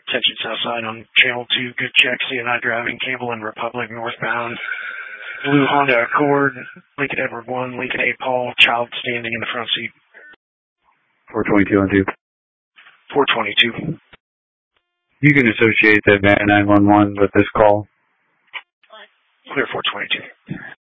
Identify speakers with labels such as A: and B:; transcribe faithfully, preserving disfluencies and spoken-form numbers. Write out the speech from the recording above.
A: Attention Southside on Channel two, good check, C and I driving, Campbell and Republic northbound. Blue Honda Accord, Lincoln Edward one, Lincoln A. Paul, child standing in the front seat.
B: four twenty-two on two.
A: four twenty-two.
B: You can associate the van nine one one with this call.
A: Clear four twenty-two.